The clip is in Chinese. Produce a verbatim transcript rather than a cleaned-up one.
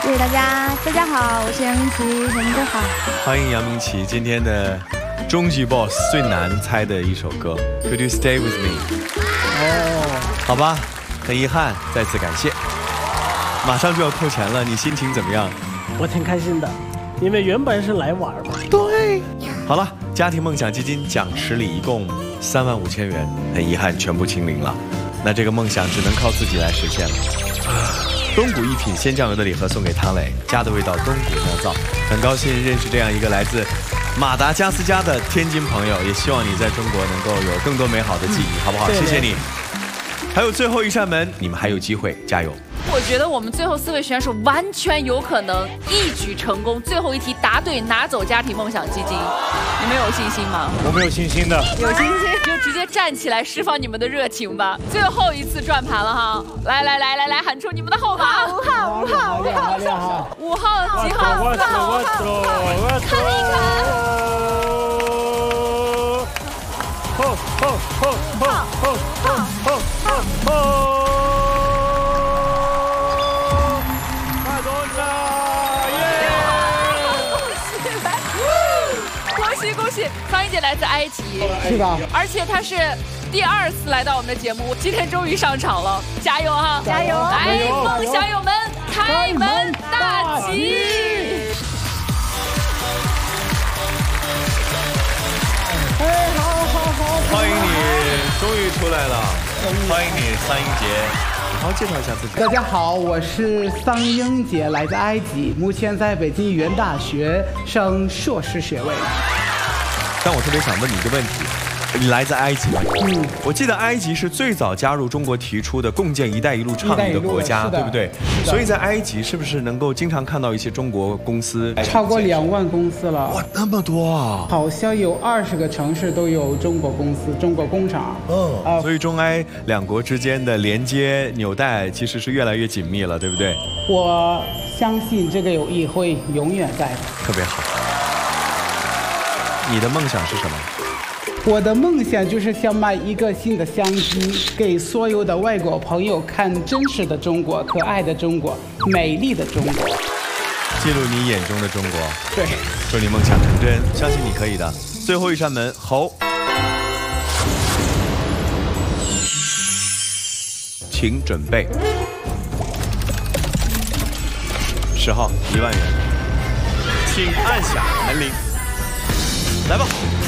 谢谢大家，大家好，我是杨明琪，你们好。 欢迎杨明琪，今天的终极 boss 最难猜的一首歌 ，Could you stay with me？ 哦，好吧，很遗憾，再次感谢。马上就要扣钱了，你心情怎么样？ 我挺开心的，因为原本是来玩嘛。 对。好了，家庭梦想基金奖池里一共三万五千元，很遗憾全部清零了，那这个梦想只能靠自己来实现了。东谷一品鲜酱油的礼盒送给汤磊，家的味道，东谷酿造。很高兴认识这样一个来自马达加斯加的天津朋友，也希望你在中国能够有更多美好的记忆，好不好？谢谢你。还有最后一扇门，你们还有机会，加油！ 我觉得我们最后四位选手完全有可能一举成功，最后一题答对拿走家庭梦想基金。你们有信心吗？ 我们有信心的。 有信心就直接站起来释放你们的热情吧。最后一次转盘了哈，来来来来来，喊出你们的号码。 五号五号五号五号几号？ 我走我走我走。 看一看。 吼吼吼吼吼吼吼吼！ 恭喜苍一姐来自埃及， 是的， 而且她是第二次来到我们的节目，今天终于上场了，加油哈！ 加油！ 来，梦想友们，开门大吉！ 哎，好好好， 欢迎你，终于出来了，欢迎你，桑英杰。好，介绍一下自己。 大家好，我是桑英杰，来自埃及，目前在北京语言大学升硕士学位。 但我特别想问你一个问题，你来自埃及吗？嗯，我记得埃及是最早加入中国提出的共建“一带一路”倡议的国家，对不对？所以在埃及是不是能够经常看到一些中国公司？ 超过两万公司了。 哇，那么多啊！ 好像有二十个城市都有中国公司、中国工厂。 嗯，啊，所以中埃两国之间的连接纽带其实是越来越紧密了，对不对？ 我相信这个友谊会永远在的。 特别好。你的梦想是什么？ 我的梦想就是想买一个新的相机，给所有的外国朋友看真实的中国、可爱的中国、美丽的中国， 记录你眼中的中国。 对， 祝你梦想成真，相信你可以的。最后一扇门，猴，请准备。十号一万元，请按下门铃。来吧。